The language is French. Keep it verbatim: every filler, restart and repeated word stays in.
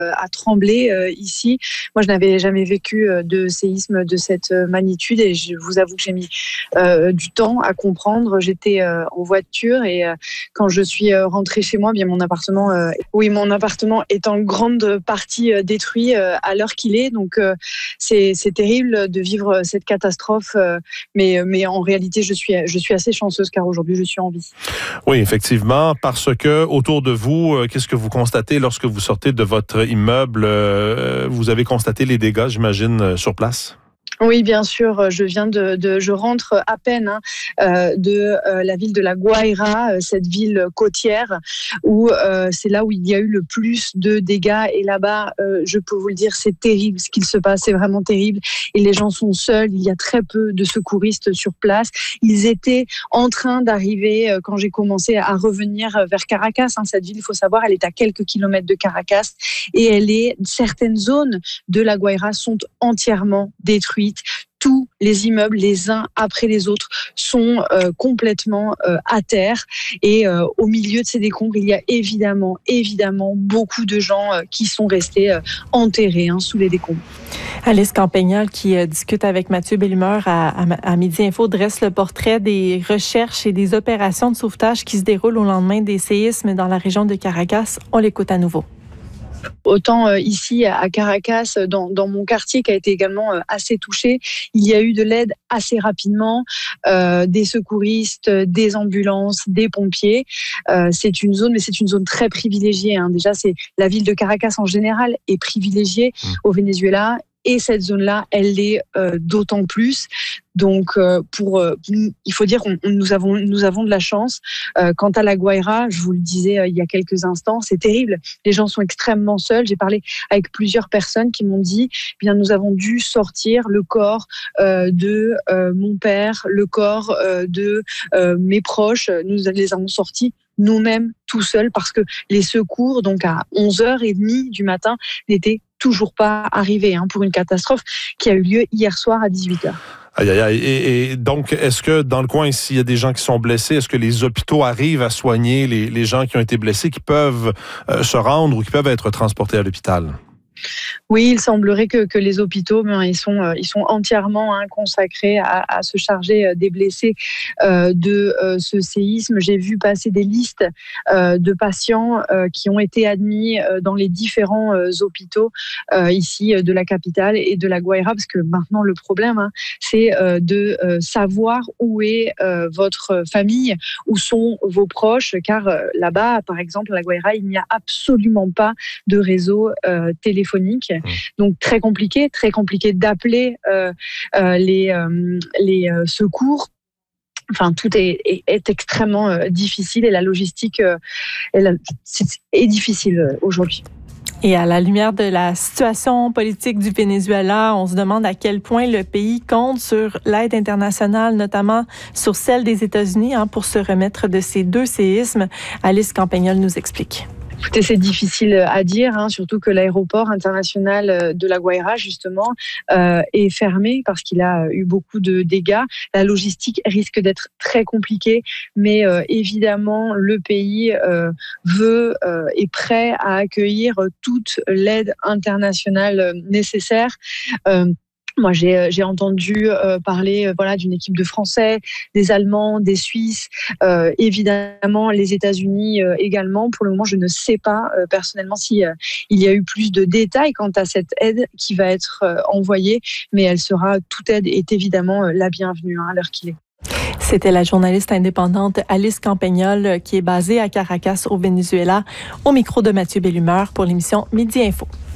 à trembler euh, ici. Moi, je n'avais jamais vécu euh, de séisme de cette magnitude et je vous avoue que j'ai mis euh, du temps à comprendre. J'étais euh, en voiture et euh, quand je suis euh, rentrée chez moi, bien mon appartement, euh, oui, mon appartement est en grande partie euh, détruit euh, à l'heure qu'il est. Donc, euh, c'est, c'est terrible de vivre cette catastrophe, euh, mais, mais en réalité, je suis, je suis assez chanceuse car aujourd'hui, je suis en vie. Oui, effectivement, parce que autour de vous, euh, qu'est-ce que vous constatez lorsque vous sortez de votre immeuble? Euh, vous avez constaté les dégâts, j'imagine, euh, sur place? Oui, bien sûr. Je viens de, de je rentre à peine hein, euh, de euh, la ville de La Guaira, cette ville côtière où euh, c'est là où il y a eu le plus de dégâts. Et là-bas, euh, je peux vous le dire, c'est terrible ce qu'il se passe, c'est vraiment terrible. Et les gens sont seuls. Il y a très peu de secouristes sur place. Ils étaient en train d'arriver euh, quand j'ai commencé à revenir vers Caracas. Hein, cette ville, il faut savoir, elle est à quelques kilomètres de Caracas et elle est certaines zones de La Guaira sont entièrement détruites. Tous les immeubles, les uns après les autres, sont euh, complètement euh, à terre. Et euh, au milieu de ces décombres, il y a évidemment, évidemment, beaucoup de gens euh, qui sont restés euh, enterrés hein, sous les décombres. Alice Campagnol, qui euh, discute avec Mathieu Bellumeur à, à, à Midi Info, dresse le portrait des recherches et des opérations de sauvetage qui se déroulent au lendemain des séismes dans la région de Caracas. On l'écoute à nouveau. Autant euh, ici à Caracas, dans, dans mon quartier qui a été également euh, assez touché, il y a eu de l'aide assez rapidement, euh, des secouristes, des ambulances, des pompiers. Euh, c'est une zone, mais c'est une zone très privilégiée. Hein. Déjà, c'est la ville de Caracas en général est privilégiée mmh. au Venezuela. Et cette zone-là, elle l'est euh, d'autant plus. Donc, euh, pour, euh, il faut dire, on, on, nous avons, nous avons de la chance. Euh, quant à La Guaira, je vous le disais euh, il y a quelques instants, c'est terrible. Les gens sont extrêmement seuls. J'ai parlé avec plusieurs personnes qui m'ont dit, eh bien, nous avons dû sortir le corps euh, de euh, mon père, le corps euh, de euh, mes proches. Nous les avons sortis nous-mêmes tout seuls parce que les secours, donc à onze heures trente du matin, n'étaient toujours pas arrivés hein, pour une catastrophe qui a eu lieu hier soir à dix-huit heures. Aïe, aïe, aïe. Et, et donc, est-ce que dans le coin ici, il y a des gens qui sont blessés? Est-ce que les hôpitaux arrivent à soigner les, les gens qui ont été blessés, qui peuvent euh, se rendre ou qui peuvent être transportés à l'hôpital? Oui, il semblerait que, que les hôpitaux, ben, ils sont, euh, ils sont entièrement hein, consacrés à, à se charger euh, des blessés euh, de euh, ce séisme. J'ai vu passer des listes euh, de patients euh, qui ont été admis euh, dans les différents euh, hôpitaux euh, ici euh, de la capitale et de La Guaira, parce que maintenant le problème, hein, c'est euh, de euh, savoir où est euh, votre famille, où sont vos proches, car euh, là-bas, par exemple, à La Guaira, il n'y a absolument pas de réseau euh, téléphonique. Donc très compliqué, très compliqué d'appeler euh, euh, les, euh, les euh, secours. Enfin, tout est, est, est extrêmement euh, difficile et la logistique euh, est, est difficile euh, aujourd'hui. Et à la lumière de la situation politique du Venezuela, on se demande à quel point le pays compte sur l'aide internationale, notamment sur celle des États-Unis, hein, pour se remettre de ces deux séismes. Alice Campagnol nous explique. Écoutez, c'est difficile à dire, hein, surtout que l'aéroport international de La Guaira, justement, euh, est fermé parce qu'il a eu beaucoup de dégâts. La logistique risque d'être très compliquée, mais euh, évidemment, le pays euh, veut, euh, est prêt à accueillir toute l'aide internationale nécessaire. Euh, Moi, j'ai, j'ai entendu euh, parler euh, voilà, d'une équipe de Français, des Allemands, des Suisses, euh, évidemment les États-Unis euh, également. Pour le moment, je ne sais pas euh, personnellement si euh, il y a eu plus de détails quant à cette aide qui va être euh, envoyée, mais elle sera, toute aide est évidemment euh, la bienvenue hein, à l'heure qu'il est. C'était la journaliste indépendante Alice Campagnol qui est basée à Caracas au Venezuela, au micro de Mathieu Bellumeur pour l'émission Midi Info.